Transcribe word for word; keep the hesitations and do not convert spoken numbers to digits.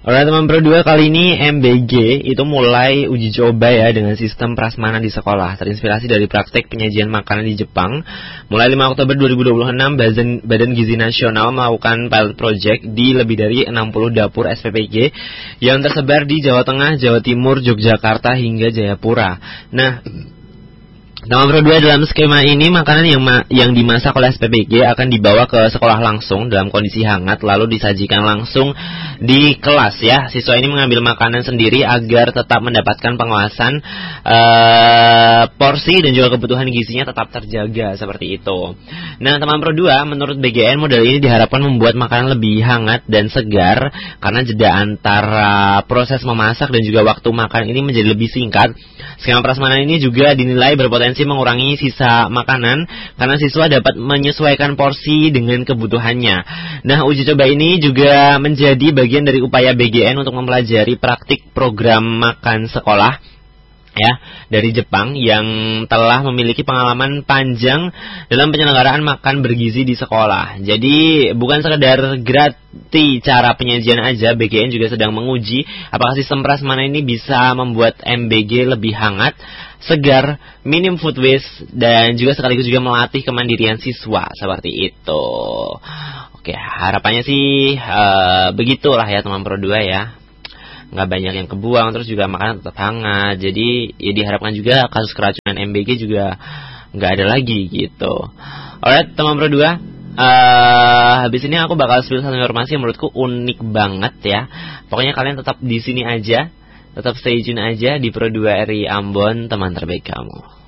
Alright teman Pro dua, kali ini M B G itu mulai uji coba ya dengan sistem prasmanan di sekolah. Terinspirasi dari praktek penyajian makanan di Jepang. Mulai lima Oktober dua ribu dua puluh enam, Badan, Badan Gizi Nasional melakukan pilot project di lebih dari enam puluh dapur S P P G yang tersebar di Jawa Tengah, Jawa Timur, Yogyakarta hingga Jayapura. Nah, teman Pro dua, dalam skema ini makanan yang ma- yang dimasak oleh S P P G akan dibawa ke sekolah langsung dalam kondisi hangat lalu disajikan langsung di kelas ya. Siswa ini mengambil makanan sendiri agar tetap mendapatkan pengawasan uh, porsi dan juga kebutuhan gizinya tetap terjaga seperti itu. Nah, teman Pro dua, menurut B G N model ini diharapkan membuat makanan lebih hangat dan segar karena jeda antara proses memasak dan juga waktu makan ini menjadi lebih singkat. Skema prasmanan ini juga dinilai berpotensi mengurangi sisa makanan karena siswa dapat menyesuaikan porsi dengan kebutuhannya. Nah, uji coba ini juga menjadi bagian dari upaya B G N untuk mempelajari praktik program makan sekolah ya dari Jepang yang telah memiliki pengalaman panjang dalam penyelenggaraan makan bergizi di sekolah. Jadi bukan sekedar gratis cara penyajian aja, B G N juga sedang menguji apakah sistem prasmanan ini bisa membuat M B G lebih hangat, segar, minim food waste, dan juga sekaligus juga melatih kemandirian siswa seperti itu. Oke, harapannya sih uh, begitulah ya teman Pro dua ya. Nggak banyak yang kebuang, terus juga makanan tetap hangat. Jadi ya diharapkan juga kasus keracunan M B G juga nggak ada lagi gitu. Alright teman Pro dua, uh, habis ini aku bakal spill satu informasi yang menurutku unik banget ya. Pokoknya kalian tetap di sini aja, tetap stay tune aja di Pro dua R I Ambon, teman terbaik kamu.